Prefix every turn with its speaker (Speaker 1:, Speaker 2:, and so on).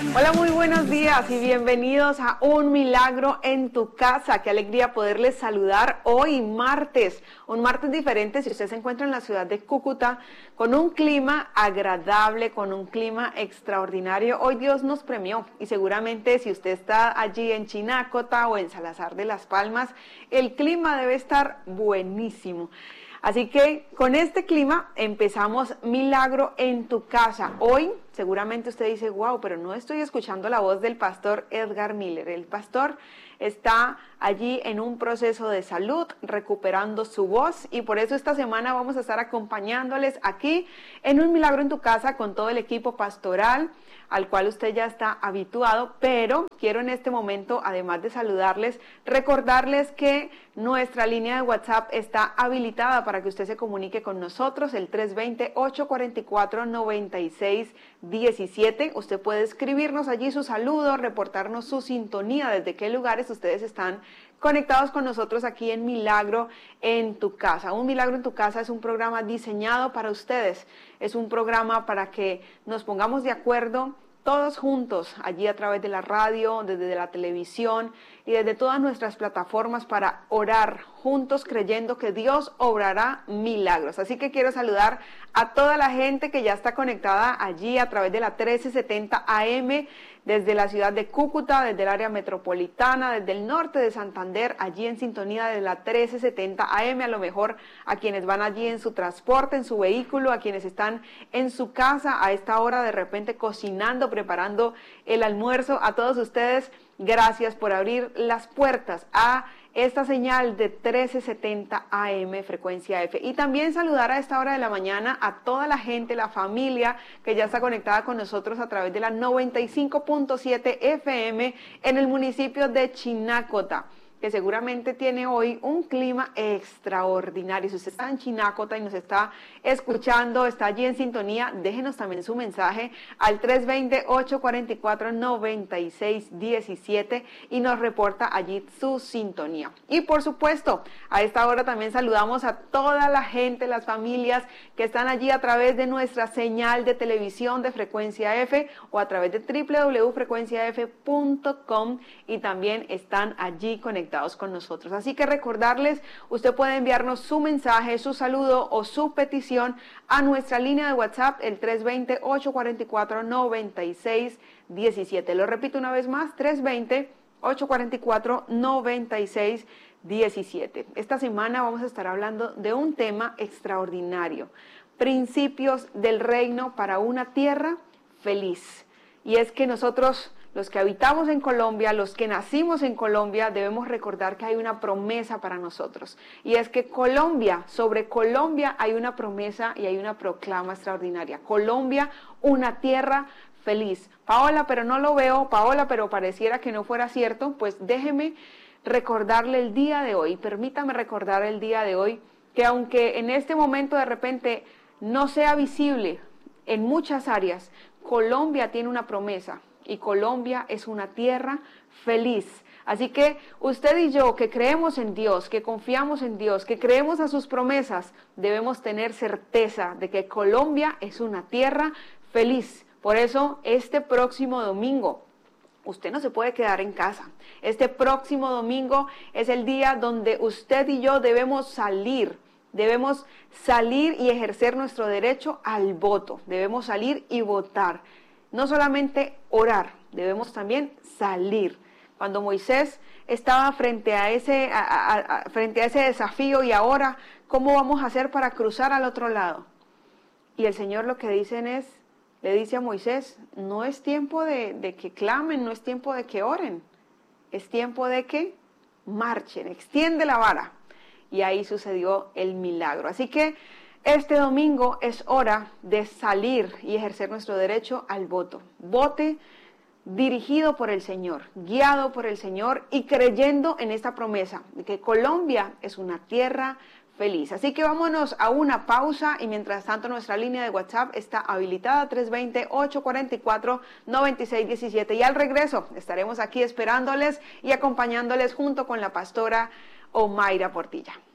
Speaker 1: Hola, muy buenos días y bienvenidos a Un Milagro en tu Casa. Qué alegría poderles saludar hoy martes, un martes diferente si usted se encuentra en la ciudad de Cúcuta con un clima agradable, con un clima extraordinario. Hoy Dios nos premió y seguramente si usted está allí en Chinácota o en Salazar de las Palmas, el clima debe estar buenísimo. Así que con este clima empezamos Milagro en tu Casa. Hoy seguramente usted dice, wow, pero no estoy escuchando la voz del pastor Edgar Miller. El pastor está allí en un proceso de salud, recuperando su voz, y por eso esta semana vamos a estar acompañándoles aquí en Un Milagro en tu Casa con todo el equipo pastoral al cual usted ya está habituado, pero quiero en este momento, además de saludarles, recordarles que nuestra línea de WhatsApp está habilitada para que usted se comunique con nosotros, el 320-844-9617. Usted puede escribirnos allí su saludo, reportarnos su sintonía, desde qué lugares ustedes están conectados con nosotros aquí en Milagro en tu Casa. Un Milagro en tu Casa es un programa diseñado para ustedes, es un programa para que nos pongamos de acuerdo todos juntos, allí a través de la radio, desde la televisión y desde todas nuestras plataformas para orar juntos creyendo que Dios obrará milagros. Así que quiero saludar a toda la gente que ya está conectada allí a través de la 1370 AM, desde la ciudad de Cúcuta, desde el área metropolitana, desde el norte de Santander, allí en sintonía de la 1370 AM, a lo mejor a quienes van allí en su transporte, en su vehículo, a quienes están en su casa a esta hora de repente cocinando, preparando el almuerzo. A todos ustedes, gracias por abrir las puertas a esta señal de 1370 AM frecuencia F. Y también saludar a esta hora de la mañana a toda la gente, la familia que ya está conectada con nosotros a través de la 95.7 FM en el municipio de Chinácota, que seguramente tiene hoy un clima extraordinario. Si usted está en Chinácota y nos está escuchando, está allí en sintonía, déjenos también su mensaje al 320-844-9617 y nos reporta allí su sintonía. Y por supuesto, a esta hora también saludamos a toda la gente, las familias que están allí a través de nuestra señal de televisión de Frecuencia F o a través de www.frecuenciaf.com, y también están allí conectados con nosotros. Así que recordarles, usted puede enviarnos su mensaje, su saludo o su petición a nuestra línea de WhatsApp, el 320-844-9617. Lo repito una vez más, 320-844-9617. Esta semana vamos a estar hablando de un tema extraordinario: principios del reino para una tierra feliz. Y es que nosotros, los que habitamos en Colombia, los que nacimos en Colombia, debemos recordar que hay una promesa para nosotros. Y es que Colombia, sobre Colombia hay una promesa y hay una proclama extraordinaria. Colombia, una tierra feliz. Paola, pero no lo veo. Paola, pero pareciera que no fuera cierto. Pues déjeme recordarle el día de hoy, permítame recordar el día de hoy, que aunque en este momento de repente no sea visible en muchas áreas, Colombia tiene una promesa. Y Colombia es una tierra feliz. Así que usted y yo, que creemos en Dios, que confiamos en Dios, que creemos a sus promesas, debemos tener certeza de que Colombia es una tierra feliz. Por eso, este próximo domingo, usted no se puede quedar en casa. Este próximo domingo es el día donde usted y yo debemos salir y ejercer nuestro derecho al voto. Debemos salir y votar. No solamente orar, debemos también salir. Cuando Moisés estaba frente a ese desafío, y ahora, ¿cómo vamos a hacer para cruzar al otro lado? Y el Señor lo que le dice a Moisés, no es tiempo de que clamen, no es tiempo de que oren, es tiempo de que marchen, extiende la vara. Y ahí sucedió el milagro. Así que este domingo es hora de salir y ejercer nuestro derecho al voto. Vote dirigido por el Señor, guiado por el Señor y creyendo en esta promesa de que Colombia es una tierra feliz. Así que vámonos a una pausa y mientras tanto nuestra línea de WhatsApp está habilitada, 320-844-9617. Y al regreso estaremos aquí esperándoles y acompañándoles junto con la pastora Omaira Portilla.